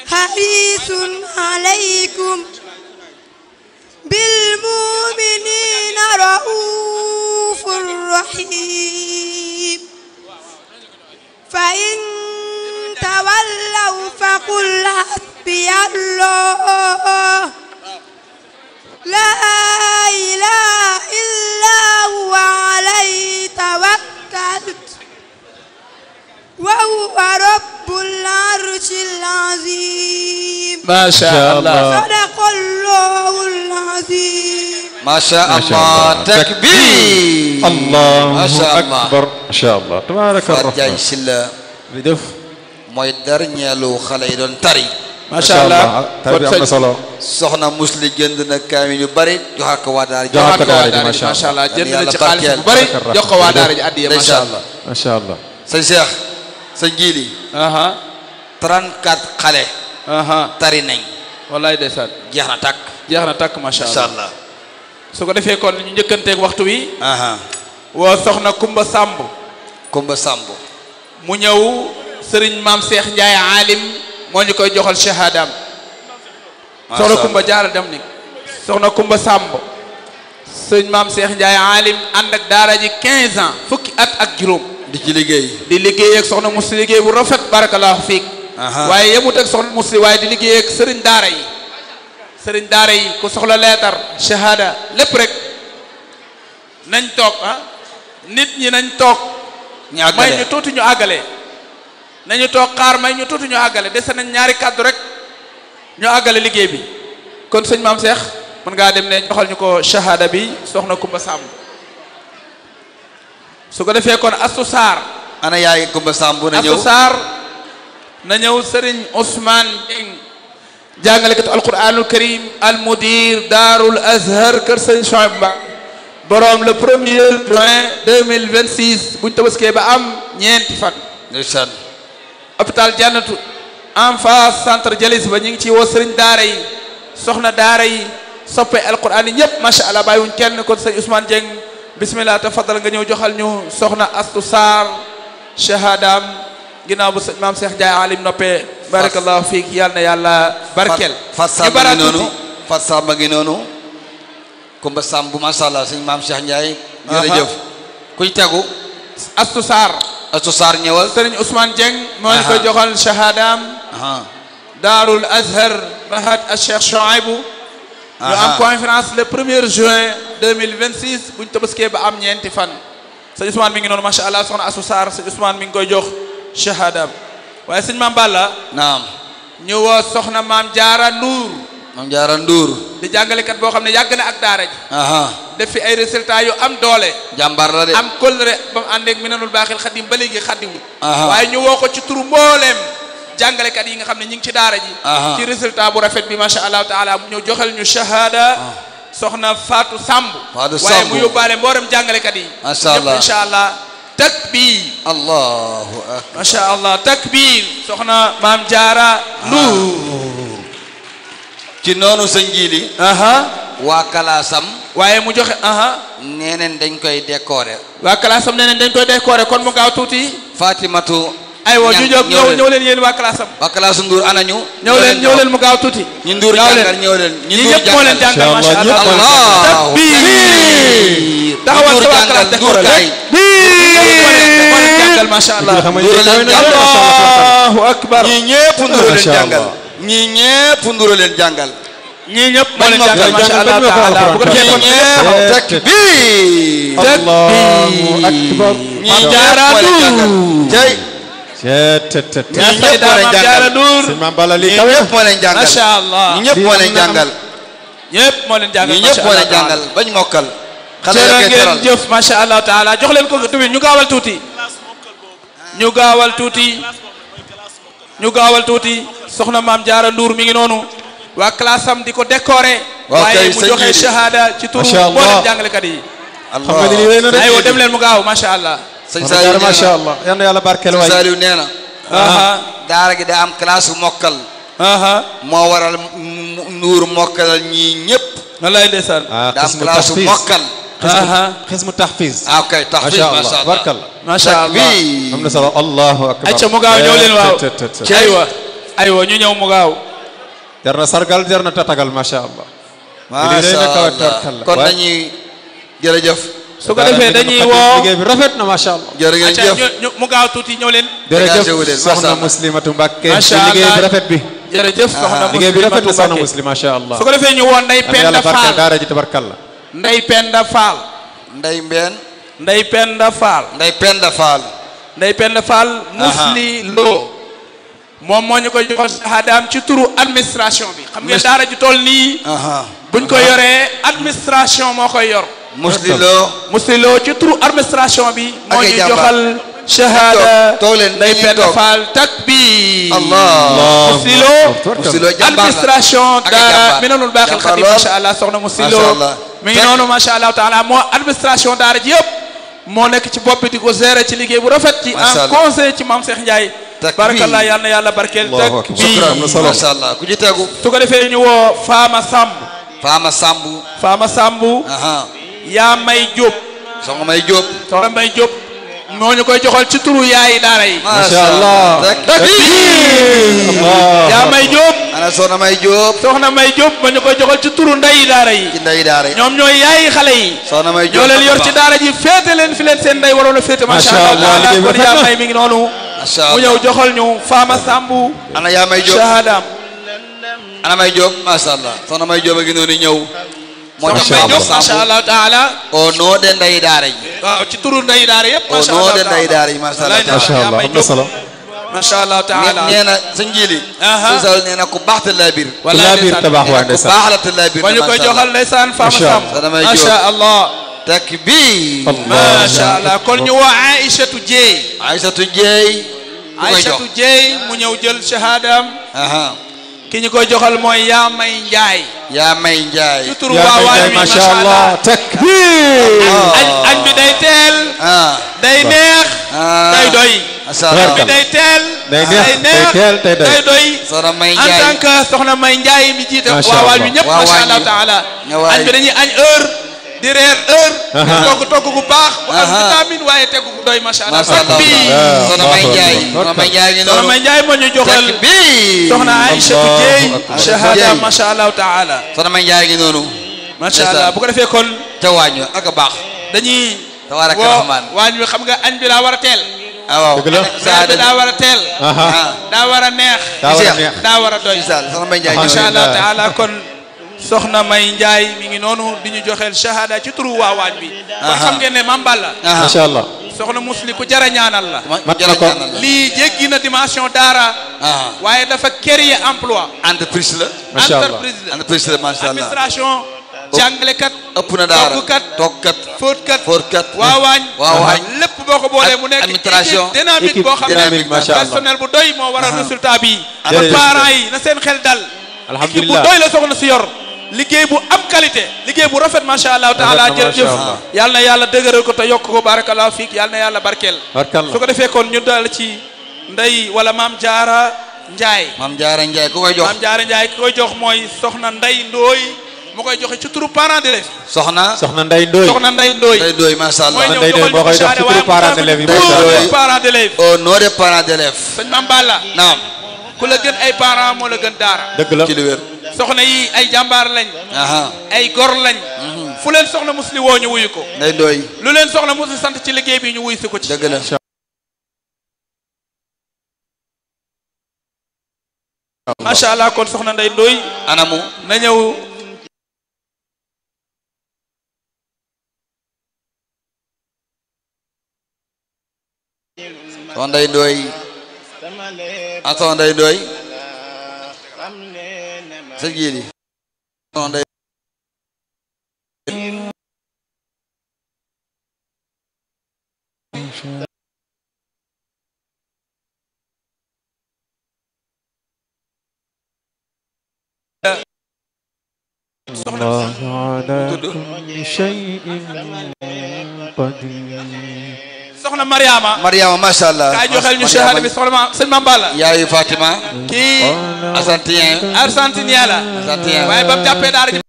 حريص عليكم بالمؤمنين رؤوف رحيم فإن تولوا فقل حسبي الله لا إله إلا هو عليه توكلت وهو رب العرش العظيم ما شاء الله صدق الله العظيم ما شاء الله تكبير الله ما شاء الله أكبر ما شاء الله تبارك الرحمن Sylla بدف mooy dernier-lu xale yi doon tari ما شاء الله tari am na solo soxna musli jënd na kaamil yu bari joxe ko waa daara joxe ko daara ji ما ما شاء الله jënd na yàlla ci xaalis bu bari jox ko waa daara ji addiya ما شاء الله ما شاء الله sëñ Cheikh sëñ Jili 34 xale tari nañ wallaay ndeysaan jeex na tàkk jeex na tàkk ما شاء insha الله Allah su ko defee kon ñu njëkkanteeg waxtu wi woo soxna Kumba Samb Kumba Samb mu ñëw sëriñ maam Cheikh Ndiaye alim moo ñu koy joxal shahadaam soxna Kumba jaara dem ni soxna Kumba Samb sëriñ maam Cheikh Ndiaye alim ànd ak daara ji 15 ans fukki at ak juróom di ci liggéey di liggéey ak soxna musli liggéey bu rafet barakallahu fiik waaye yemut ak soxna musli waaye di liggéey ak sëriñ daara yi sëriñ daara yi ku soxla leetar shahada lépp rek nañ toog nit ñi nañ toog may ñu tuuti ñu àggale nañu toog xaar may ñu tuuti ñu àggale dese nañ ñaari kàddu rek ñu àggale liggéey bi kon sëñ maam Cheikh mën ngaa dem ne joxal ñu ko shahada bi soxna Kumba Samb su ko defee kon Astu Saar ana yaay Kumba Samb na ñëw Astu Saar na ñëw sëriñ Ousmane Dieng jàngalekatu alquranul karim al mudir daarul azhar kër sëriñ Chouaib Ba borom le 1er juin 2026 buñ tabaskee ba am ñeenti fan ndeysaan hôpital Jannatu en face centre Jalis ba ñu ngi ci woo sëriñ daara yi soxna daara yi soppe alquran yi ñëpp macha allah bàyyiwuñ kenn kon sëriñ Ousmane Dieng bismillah tafadal nga ñëw joxal ñu soxna Astu Saar shahadaam ginnaaw bu sëñ maam Cheikh Ndiaye alim noppee barakallahu fiik yal na yàlla barkeel Fat Samb ngi noonu Fat Samb ngi noonu Kumba Samb masha Allah sëñ maam Cheikh Ndiaye jërëjëf kuy tegu Astu Saar Astu Saar ñëwal sëriñ Ousmane Dieng moo ñu koy joxal shahadaam daarul azhar mahat al Cheikh Chouaibou ñu am conférence le 1er juin 2026 buñ tabaskee ba am ñeenti fan sëñ Ousmane mi ngi noonu masha Allah soxna Astu Saar sëñ Ousmane mi ngi koy jox shahadaam waaye sëñ maam Balla naam ñu woo soxna maam Jaara Ndour maam Jaara Ndour di jàngalekat boo xam ne yàgg na ak daara ji def fi ay résultats yu am doole jàmbaar la de am kóllëre ba mu àndeeg Minanul Baaxil Xadim ba léegi xaddiwul waaye ñu woo ko ci turu mbooleem jàngalekat yi nga xam ne ñu ngi ci daara ji ci résultat bu rafet bi masha Allah taala mu ñëw joxel ñu shahada soxna Fatou Samb waaye mu yóbbaale mboolem jàngalekat yi masha Allah insha Allah takbir allahu akbar masha Allah takbir soxna maam Jaara Ndour ci noonu sëñ Jili waa kalaasam waaye mu joxe neeneen dañ koy décorer waa kalaasam neeneen dañ koy décorer kon mu gaaw tuuti Fatimatu aywa ñu jóg ñëw leen yéen waa kalaasam waa kalaasu Ndour ana ñu ñëw leen mu gaaw tuuti ñu Ndour jàngal ñëw leen ñu Ndour ñëpp moo leen jàngal masha Allah takbir taxawal sa waa kalaas décorer moo leen jàngal masha Allah Allahu akbar ñi ñëpp Ndour leen jàngal ñi ñëpp Ndour leen jàngal ñii ñëpp moo leen jàngal masha Allah taala bu ko defee kon takbir Allahu akbar ñi Jaara Ndour tey ñëpp moo leen jàngal sëñ maam Balla li ñi ñëpp moo leen jàngal masha Allah ñi ñëpp moo leen jàngal ñëpp moo leen jàngal ñi ñëpp moo leen jàngal bañ mokkal jërë ngeen jëf masha Allah taala jox leen ko tamit ñu gaawal tuuti ñu gaawal tuuti soxna maam Jaara Ndour mi ngi noonu waa classe am di ko décorer waaye mu joxe shahada ci turu mboolem jàngalekat yi aywa dem leen mu gaaw masha Allah sëñ Saliou masha Allah yal na yàlla barkeel waay Saliou nee na daara gi da am classe mokkal moo waral Ndour mokkalal ñii ñëpp wallaay ndeysaan da am classe mokkal xismu tahfiz okay tahfiz masha Allah barkal masha Allah am na solo Allahu akbar acca mu gaaw ñëw leen waaw aywa aywa ñu ñëw mu gaaw jar na sargal jar na tatagal macha allah. macha allah kon dañuy jërëjëf. su ko defee dañuy woo liggéey bi rafet na macha allah. jërëjëf mu gaaw tuuti ñëw leen. jërëjëf soxna Muslimatu Mbàkke macha allah liggéey bi rafet bi. jërëjëf soxna liggéey bi rafet na soxna Muslim macha allah. su ko defee ñu woo Ndey Penda Fall daara ji tabarkalla. Ndey Penda Fall. Ndey Mbeen. Ndey Penda Fall. Ndey Penda Fall. Ndey Penda Fall. Musli Lo. moom moo ñu koy joxoon shahadaam ci turu administration bi. xam ngeen daara ji toll nii. buñ ko yoree administration moo koy yor. Musli Lo ci turu administration bi. moo ñu joxal shahada. Ndey Penda Fall takbir. Allah Musli Lo administration daara Minanul Baaxil Xadim macha allah soxna Musli Lo mi ngi noonu macha allah taala moo administration daara ji yëpp moo nekk ci bopp bi di ko gérer ci liggéey bu rafet ci en conseil ci maam Cheikh Ndiaye. barakallah yal na yàlla barkeel takbir macha allah ku ci tegu. su ko defee ñu woo Fama Samb. Fama Samb. yaa may Diop. soxna May Diop. soxna May Diop. moo ñu koy joxal ci turu yaay daara yi. macha allah yaa may Diop. ana soxna May Diop. soxna May Diop moo ñu koy joxal ci turu ndeyi daara yi. ci ndeyi daara yi. ñoom ñooy yaayi xale yi. soxna May Diop ñoo leen yor ci daara ji féete leen fi leen seen ndey waroon a féete. macha allah kon yaa may mi ngi noonu. macha allah mu ñëw joxal ñu Fama Sambu. ana yaa may Diop shahadam. ana May Diop macha allah soxna May Diop a ngi noonu ñëw. moo tax macha allah taala. au nom de ndeyi daara yi. waaw ci turu ndeyi daara yëpp. au nom de ndeyi daara yi macha allah. macha allah am na solo. macha allah taala nee na sa njiili. sisal nee na ku baax te laa biir. laa biir te baax waa ndeysaan. ku baax la te laa biir. ma ñu koy joxal ndeysaan Fama Samb. macha allah. takbir. macha allah kon ñu woo Aïssatou Dieye. Aïssatou Dieye. Aïssatou Dieye mu ñëw jël shahadam. ki ñu koy joxal mooy yaa may Njaay. yaa may Njaay. ci turu waa waa mi macha allah takbir. añ bi day teel. day neex. day doy. añ bi day teel. day neex day doy. soxna May en Njaay tant que soxna May Njaay mi jiite waa waa mi ñëpp macha allah taala. añ bi dañuy añ heure. di reer heure. togg gu baax. bu am vitamine waaye tegu gu doy macha allah. soxna May Njaay. soxna May Njaay ngi noonu. soxna May Njaay moo ñu joxal. soxna Aïssatou Dieye. shahada macha allah taala. soxna May Njaay ngi noonu. macha allah bu ko defee kon. ca waañ wa ak a baax. dañuy. tabaaraka rahmaan waañ wi xam nga añ bi daa war a teel. waaw añ bi daa war a teel. daa war a neex. daa war a doy. soxna May Njaay macha allah taala kon. soxna May Njaay mi ngi noonu di ñu joxeel shahada ci turu waa waañ bi. kon xam ngeen ne Mame Balla. macha allah. soxna Musli ku jara ñaanal la. mat na ko lii jéggi na dimension daara. waaye dafa créer emploi. entreprise la. macha allah entreprise la macha allah. administration. jàngalekat. ëpp na daara toggkat. fóotkat. waa waañ. lépp boo ko boolee mu nekk. administration dynamique boo xam ne personnel bu doy moo waral résultat bi. parents yi na seen xel dal. équipe bu doy la soxna si yor. liggéey bu am qualité liggéey bu rafet macha allah taala jërëjëf yal na yàlla dëgëral ko te yokk ko barakallahu fiik yal na yàlla barkeel su ko defee kon ñu dal ci ndey wala maam jaara njaay ku koy jox maam jaara njaay ki koy jox mooy soxna ndey ndooy mu koy joxe ci turu parents d'élèves soxna ndey ndooy ndey ndooy macha allah ndey ndooy moo koy jox ci turu parents d'élèves yi parents d'élèves au nom des parents d'élèves sëñ Mame Balla naam ku la gën ay parents moo la gën daara dëgg la ci lu wér soxna yi ay jàmbaar lañ. ay gor lañ. fu leen soxna Musli woo ñu wuyu ko. ndey ndooy lu leen soxna Musli sant ci liggéey bi ñu wuyu si ko ci. dëgg la. macha allah kon soxna ndey ndooy. anamu na ñëw. soxna ndey ndooy. soxna ndey ndooy. sa jiili soxna ndey soxna Mariama macha allah kaay joxel ñu shahada bi soxna sëñ Mame Balla yaayu Fatima kii argentinien la waaye ba mu jàppee daara